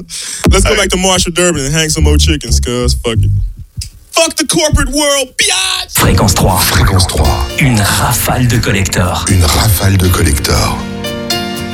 Let's go back to Marshall Durbin and hang some more chickens, cuz. Fuck it. Fuck the corporate world, biatch! Fréquence 3. Fréquence 3. Une rafale de collectors. Une rafale de collectors.